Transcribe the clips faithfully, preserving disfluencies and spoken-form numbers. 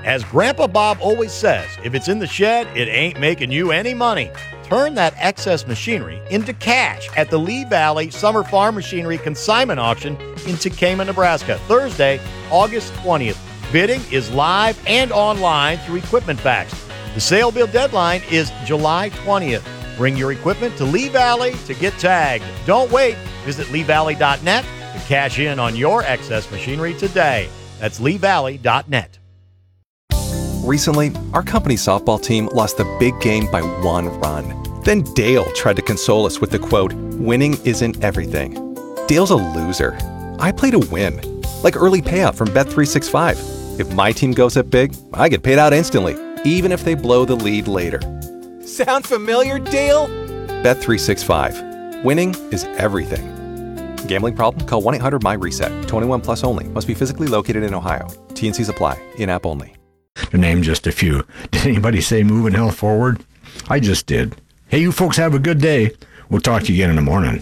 As Grandpa Bob always says, if it's in the shed, it ain't making you any money. Turn that excess machinery into cash at the Lee Valley Summer Farm Machinery Consignment Auction in Tekamah, Nebraska, Thursday, August twentieth. Bidding is live and online through Equipment Facts. The sale bid deadline is July twentieth. Bring your equipment to Lee Valley to get tagged. Don't wait. Visit lee valley dot net to cash in on your excess machinery today. That's lee valley dot net. Recently, our company's softball team lost the big game by one run. Then Dale tried to console us with the quote, "Winning isn't everything." Dale's a loser. I play to win. Like early payout from Bet three sixty-five. If my team goes up big, I get paid out instantly, even if they blow the lead later. Sound familiar, Dale? Bet three sixty-five. Winning is everything. Gambling problem? Call one eight hundred M Y reset. twenty-one plus only. Must be physically located in Ohio. T N Cs apply. In-app only. To name just a few. Did anybody say moving hell forward? I just did. Hey, you folks have a good day. We'll talk to you again in the morning.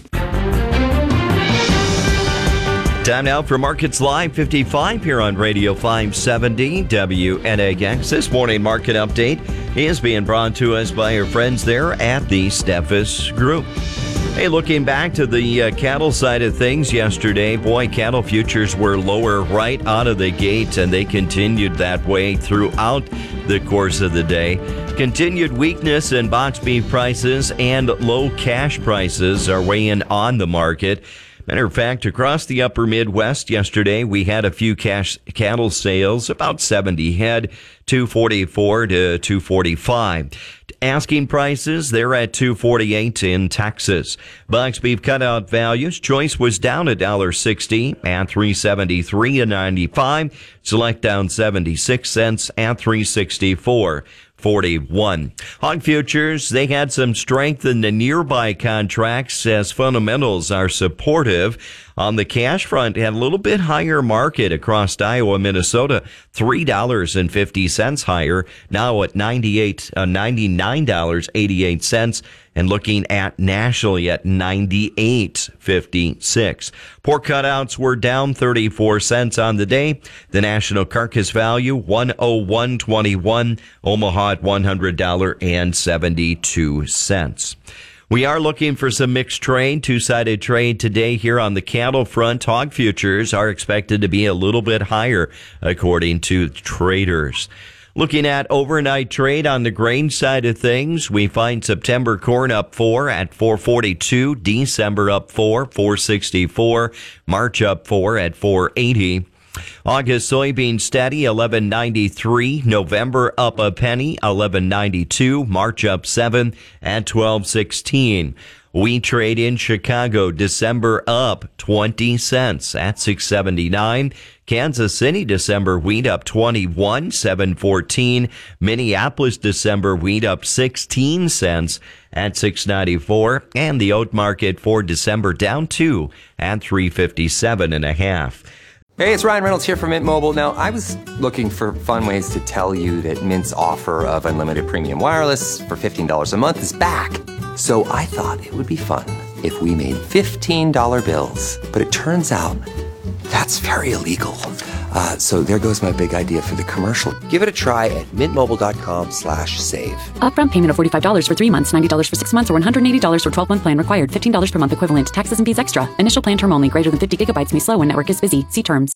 Time now for Markets Live fifty-five here on Radio five seventy W N A X. This morning market update is being brought to us by our friends there at the Steffes Group. Hey, looking back to the uh, cattle side of things yesterday, boy, cattle futures were lower right out of the gate, and they continued that way throughout the course of the day. Continued weakness in box beef prices and low cash prices are weighing on the market. Matter of fact, across the upper Midwest yesterday, we had a few cash cattle sales, about seventy head, two forty-four to two forty-five. Asking prices, they're at two forty-eight in Texas. Box beef cutout values, choice was down one dollar sixty at three seventy-three ninety-five. Select down seventy-six cents at three sixty-four forty-one. Hog futures, they had some strength in the nearby contracts as fundamentals are supportive. On the cash front, had a little bit higher market across Iowa, Minnesota, three dollars and fifty cents higher, now at ninety-eight, uh, ninety-nine dollars and eighty-eight cents, and looking at nationally at ninety-eight fifty-six. Pork cutouts were down thirty-four cents on the day. The national carcass value, one oh one twenty-one, Omaha at one hundred dollars and seventy-two cents. We are looking for some mixed trade, two-sided trade today here on the cattle front. Hog futures are expected to be a little bit higher, according to traders. Looking at overnight trade on the grain side of things, we find September corn up four at four forty-two, December up four, four sixty-four, March up four at four eighty. August soybean steady, eleven ninety-three. November up a penny, eleven ninety-two. March up seven at twelve sixteen. Wheat trade in Chicago, December up twenty cents at six seventy-nine. Kansas City December wheat up twenty-one, seven fourteen. Minneapolis December wheat up sixteen cents at six ninety-four. And the oat market for December down two at three fifty-seven and a half. Hey, it's Ryan Reynolds here from Mint Mobile. Now, I was looking for fun ways to tell you that Mint's offer of unlimited premium wireless for fifteen dollars a month is back. So I thought it would be fun if we made fifteen dollar bills. But it turns out that's very illegal. Uh, so there goes my big idea for the commercial. Give it a try at mintmobile.com slash save. Upfront payment of forty-five dollars for three months, ninety dollars for six months, or one hundred eighty dollars for twelve-month plan required. fifteen dollars per month equivalent. Taxes and fees extra. Initial plan term only. Greater than fifty gigabytes may slow when network is busy. See terms.